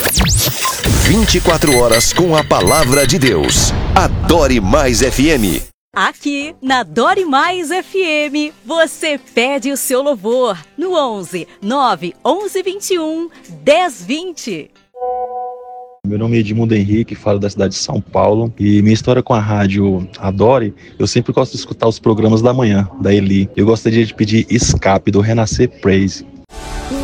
24 horas com a palavra de Deus. Adore Mais FM. Aqui na Adore Mais FM, você pede o seu louvor no 11 9 11 21 10 20. Meu nome é Edmundo Henrique, falo da cidade de São Paulo, e minha história com a rádio Adore, eu sempre gosto de escutar os programas da manhã, da Eli. Eu gostaria de pedir Escape, do Renascer Praise.